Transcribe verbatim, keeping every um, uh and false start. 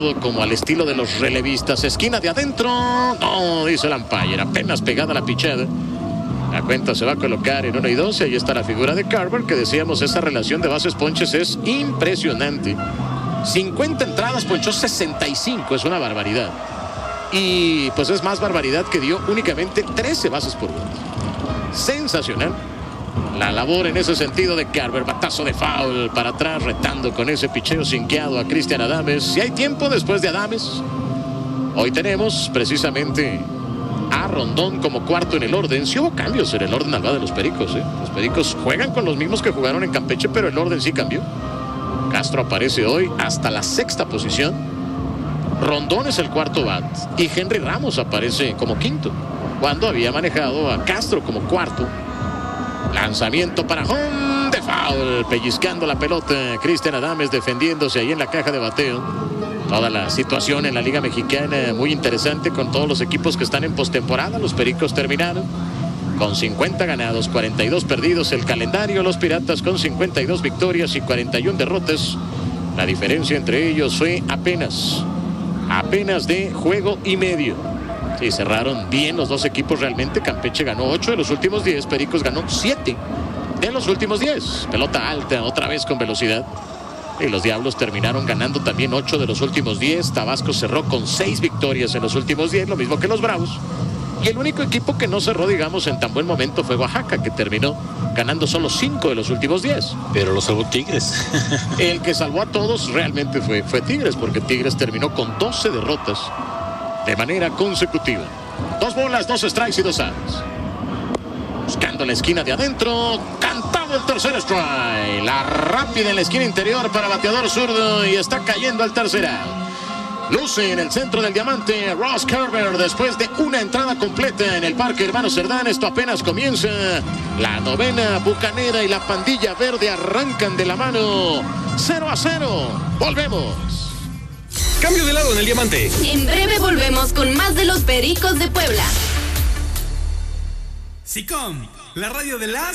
como al estilo de los relevistas. Esquina de adentro. No, dice el umpire. Apenas pegada la pichada. La cuenta se va a colocar en uno y dos. Y ahí está la figura de Carver, que decíamos, esa relación de bases ponches es impresionante. cincuenta entradas, ponchó sesenta y cinco. Es una barbaridad. Y pues es más barbaridad que dio únicamente trece bases por bola. Sensacional la labor en ese sentido de Carver. Batazo de foul para atrás, retando con ese picheo sinqueado a Cristian Adames. Si hay tiempo después de Adames, hoy tenemos precisamente a Rondón como cuarto en el orden. Si hubo cambios en el orden al lado de los Pericos, ¿eh? Los Pericos juegan con los mismos que jugaron en Campeche, pero el orden sí cambió. Castro aparece hoy hasta la sexta posición. Rondón es el cuarto bat y Henry Ramos aparece como quinto, cuando había manejado a Castro como cuarto. Lanzamiento para home de foul, pellizcando la pelota Cristian Adames, defendiéndose ahí en la caja de bateo. Toda la situación en la Liga Mexicana muy interesante, con todos los equipos que están en postemporada. Los Pericos terminaron con cincuenta ganados, cuarenta y dos perdidos el calendario. Los Piratas con cincuenta y dos victorias y cuarenta y una derrotas. La diferencia entre ellos fue apenas apenas de juego y medio. Sí, cerraron bien los dos equipos realmente. Campeche ganó ocho de los últimos diez. Pericos ganó siete de los últimos diez. Pelota alta, otra vez con velocidad. Y los Diablos terminaron ganando también ocho de los últimos diez. Tabasco cerró con seis victorias en los últimos diez, lo mismo que los Bravos. Y el único equipo que no cerró, digamos, en tan buen momento fue Oaxaca, que terminó ganando solo cinco de los últimos diez. Pero lo salvó Tigres. El que salvó a todos realmente fue, fue Tigres, porque Tigres terminó con doce derrotas de manera consecutiva. Dos bolas, dos strikes y dos outs. Buscando la esquina de adentro. Cantado el tercer strike. La rápida en la esquina interior para bateador zurdo. Y está cayendo al tercer out. Luce en el centro del diamante Ross Carver después de una entrada completa en el Parque Hermano Cerdán. Esto apenas comienza. La novena bucanera y la pandilla verde arrancan de la mano. Cero a cero. Volvemos. Cambio de lado en el diamante. En breve volvemos con más de los Pericos de Puebla. SICOM, la radio de las